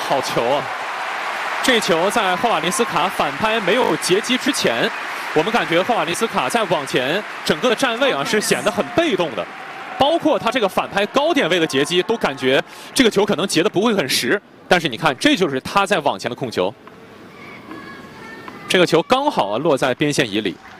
好球啊！这球在霍瓦林斯卡反拍没有截击之前，我们感觉霍瓦林斯卡在往前整个的站位啊是显得很被动的，包括他这个反拍高点位的截击，都感觉这个球可能截的不会很实。但是你看，这就是他在往前的控球，这个球刚好落在边线以里。